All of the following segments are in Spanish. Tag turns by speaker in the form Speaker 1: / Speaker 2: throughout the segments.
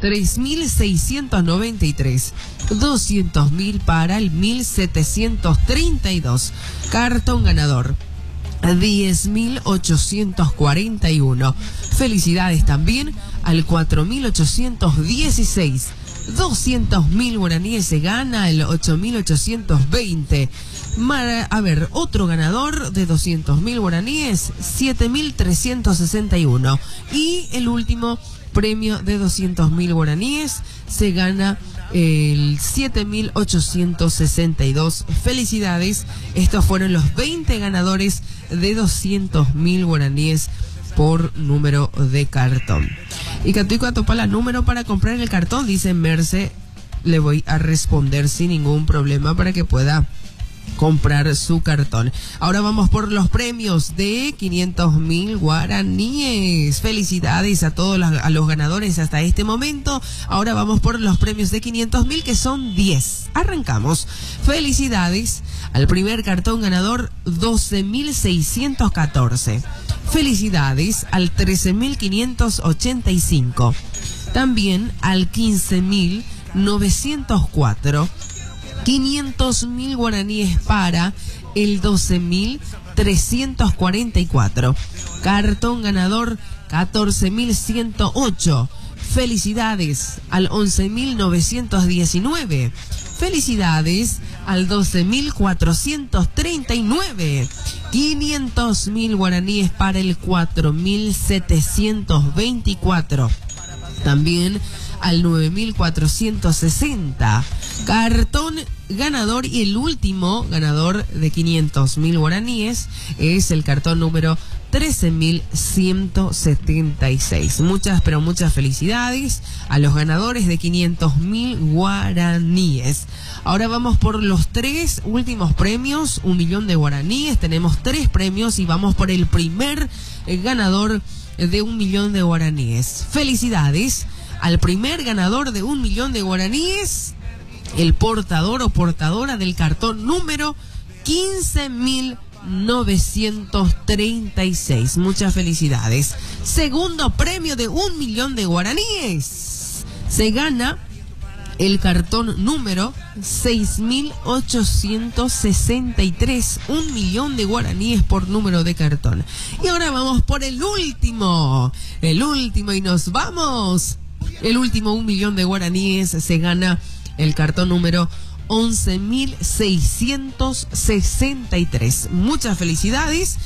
Speaker 1: 3.693. 200.000 para el 1.732. Cartón ganador 10.841. Felicidades también al 4.816. 200.000 guaraníes se gana el 8.820. A ver, otro ganador de 200.000 guaraníes, 7.361. Y el último premio de 200.000 guaraníes se gana el 7.862. Felicidades. Estos fueron los 20 ganadores de 200.000 guaraníes por número de cartón. Y Catuico Atopala, número para comprar el cartón, dice Merce. Le voy a responder sin ningún problema para que pueda comprar su cartón. Ahora vamos por los premios de 500.000 guaraníes. Felicidades a todos a los ganadores hasta este momento. Ahora vamos por los premios de 500.000, que son 10. Arrancamos. Felicidades al primer cartón ganador, 12.614. Felicidades al 13.585. También al 15.904. 500.000 guaraníes para el 12.344. Cartón ganador 14.108. Felicidades al 11.919. Felicidades al 12.439. 500.000 guaraníes para el 4.724. También al 9.460. Cartón ganador, y el último ganador de 500.000 guaraníes es el cartón número 13.176. Muchas, pero muchas felicidades a los ganadores de 500.000 guaraníes. Ahora vamos por los 3 últimos premios, 1.000.000 de guaraníes. Tenemos 3 premios y vamos por el primer ganador de 1.000.000 de guaraníes. Felicidades al primer ganador de 1.000.000 de guaraníes, el portador o portadora del cartón número 15.936. Muchas felicidades. Segundo premio de 1.000.000 de guaraníes. Se gana el cartón número 6.863. 1.000.000 de guaraníes por número de cartón. Y ahora vamos por el último y nos vamos. El último 1.000.000 de guaraníes se gana el cartón número 11.663. Muchas felicidades.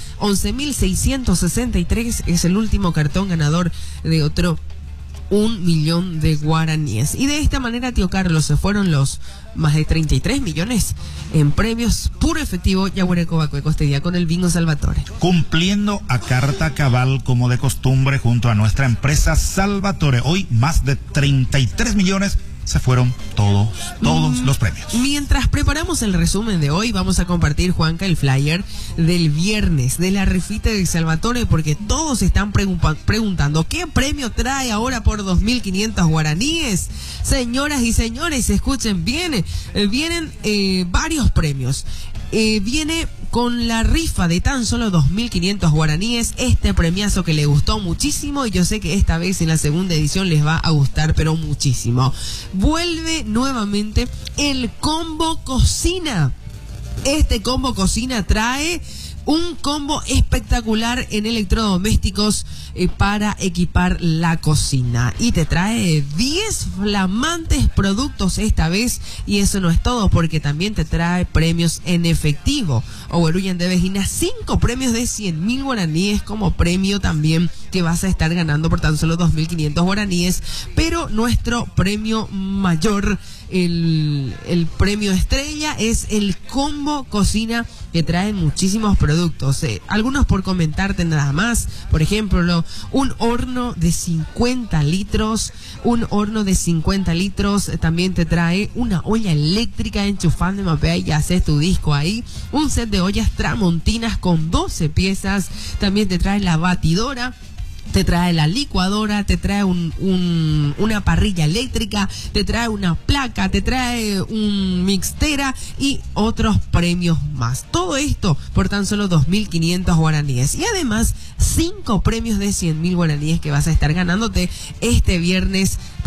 Speaker 1: 11.663 es el último cartón ganador de otro 1.000.000 de guaraníes. Y de esta manera, tío Carlos, se fueron los más de 33 millones en premios puro efectivo Yaguareco Bacueco este día con el Bingo Salvatore.
Speaker 2: Cumpliendo a carta cabal como de costumbre junto a nuestra empresa Salvatore. Hoy más de 33 millones se fueron todos los premios.
Speaker 1: Mientras preparamos el resumen de hoy, vamos a compartir, Juanca, el flyer del viernes de la rifita de Salvatore, porque todos están preguntando ¿qué premio trae ahora por 2.500 guaraníes? Señoras y señores, escuchen bien, vienen varios premios. Viene con la rifa de tan solo 2.500 guaraníes, este premiazo que le gustó muchísimo, y yo sé que esta vez en la segunda edición les va a gustar, pero muchísimo. Vuelve nuevamente el combo cocina. Este combo cocina trae un combo espectacular en electrodomésticos para equipar la cocina. Y te trae 10 flamantes productos esta vez. Y eso no es todo, porque también te trae premios en efectivo. Oweruyan de Vejina, 5 premios de 100.000 guaraníes como premio también, que vas a estar ganando por tan solo 2.500 guaraníes. Pero nuestro premio mayor, el premio estrella, es el combo cocina, que trae muchísimos productos. Algunos por comentarte nada más. Por ejemplo, un horno de 50 litros. También te trae una olla eléctrica enchufando, mapea y haces tu disco ahí. Un set de ollas tramontinas con 12 piezas. También te trae la batidora. Te trae la licuadora, te trae una parrilla eléctrica, te trae una placa, te trae un mixtera y otros premios más. Todo esto por tan solo 2.500 guaraníes. Y además 5 premios de 100.000 guaraníes que vas a estar ganándote este viernes